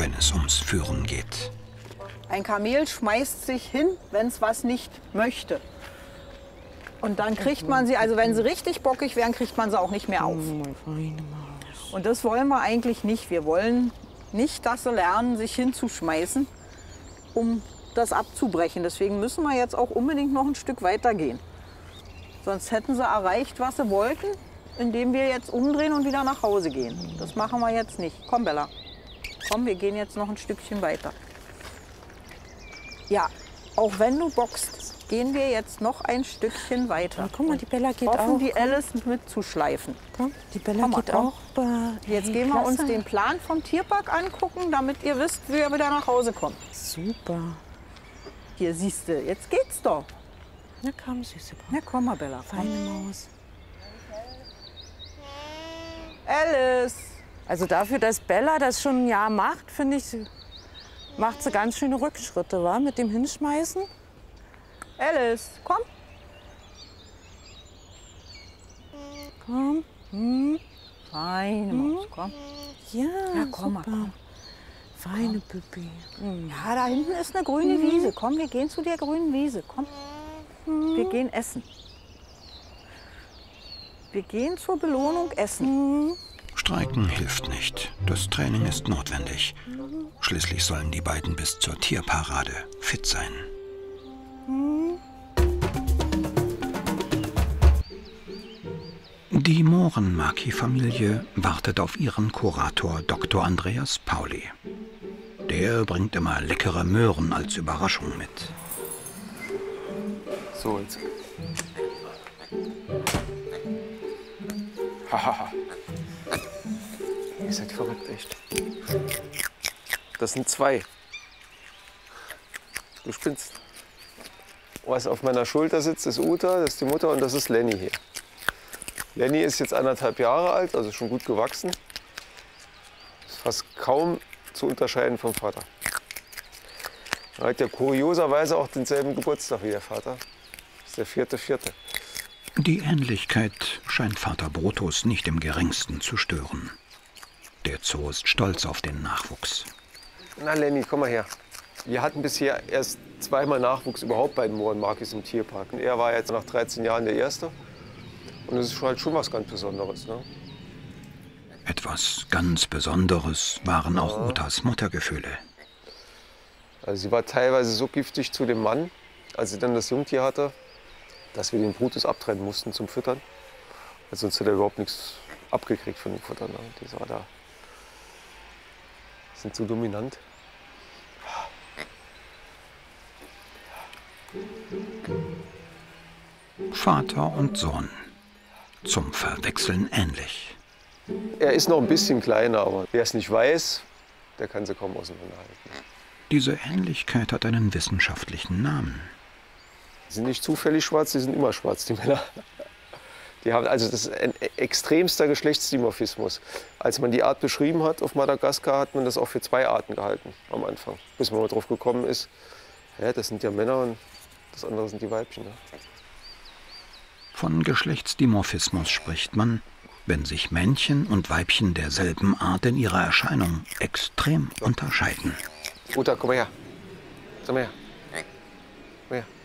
wenn es ums Führen geht. Ein Kamel schmeißt sich hin, wenn es was nicht möchte. Und dann kriegt man sie, also wenn sie richtig bockig wären, kriegt man sie auch nicht mehr auf. Und das wollen wir eigentlich nicht. Wir wollen nicht, dass sie lernen, sich hinzuschmeißen, um das abzubrechen. Deswegen müssen wir jetzt auch unbedingt noch ein Stück weiter gehen. Sonst hätten sie erreicht, was sie wollten, indem wir jetzt umdrehen und wieder nach Hause gehen. Das machen wir jetzt nicht. Komm, Bella. Komm, wir gehen jetzt noch ein Stückchen weiter. Ja, auch wenn du boxt, gehen wir jetzt noch ein Stückchen weiter. Ja, guck mal, die Bella geht hoffen, auch. die Alice mitzuschleifen. Komm, die Bella Komm mal, geht komm. auch. Jetzt gehen wir uns den Plan vom Tierpark angucken, damit ihr wisst, wie ihr wieder nach Hause kommt. Super. Hier siehst du, jetzt geht's doch. Na komm, süße Bella. Na komm mal, Bella. Feine Maus. Alice. Also dafür, dass Bella das schon ein Jahr macht, finde ich, macht sie ganz schöne Rückschritte, wa? Mit dem Hinschmeißen. Alice, komm. Komm. Feine Maus, komm. Ja, Ja, komm mal, super. komm. Feine Püppi. Ja, da hinten ist eine grüne Wiese. Komm, wir gehen zu der grünen Wiese. Komm. Wir gehen essen. Wir gehen zur Belohnung essen. Streiken hilft nicht. Das Training ist notwendig. Schließlich sollen die beiden bis zur Tierparade fit sein. Die Mohrenmaki-Familie wartet auf ihren Kurator Dr. Andreas Pauli. Der bringt immer leckere Möhren als Überraschung mit. So jetzt. Hahaha. Ihr seid verrückt, echt. Das sind zwei. Du spinnst. Was auf meiner Schulter sitzt, ist Uta, das ist die Mutter und das ist Lenny hier. Lenny ist jetzt 1,5 Jahre alt, also schon gut gewachsen. Ist fast kaum zu unterscheiden vom Vater. Er hat ja kurioserweise auch denselben Geburtstag wie der Vater. Das ist der 4.4. Die Ähnlichkeit scheint Vater Brutus nicht im geringsten zu stören. Der Zoo ist stolz auf den Nachwuchs. Na Lenny, komm mal her. Wir hatten bisher erst zweimal Nachwuchs überhaupt bei den Mohrenmakis im Tierpark. Und er war jetzt nach 13 Jahren der Erste. Und es ist halt schon was ganz Besonderes. Ne? Etwas ganz Besonderes waren auch Utas Muttergefühle. Also sie war teilweise so giftig zu dem Mann, als sie dann das Jungtier hatte, dass wir den Brutus abtrennen mussten zum Füttern. Also sonst hat er überhaupt nichts abgekriegt von dem Futter. Ne? Die war da. Sind so dominant. Vater und Sohn. Zum Verwechseln ähnlich. Er ist noch ein bisschen kleiner, aber wer es nicht weiß, der kann sie kaum auseinanderhalten. Diese Ähnlichkeit hat einen wissenschaftlichen Namen. Die sind nicht zufällig schwarz, die sind immer schwarz, die Männer. Die haben, also das ist ein extremster Geschlechtsdimorphismus. Als man die Art beschrieben hat auf Madagaskar, hat man das auch für 2 Arten gehalten am Anfang. Bis man mal drauf gekommen ist, ja, das sind ja Männer und das andere sind die Weibchen. Ne? Von Geschlechtsdimorphismus spricht man, wenn sich Männchen und Weibchen derselben Art in ihrer Erscheinung extrem unterscheiden. Uta, komm mal her. Komm mal her. Komm her.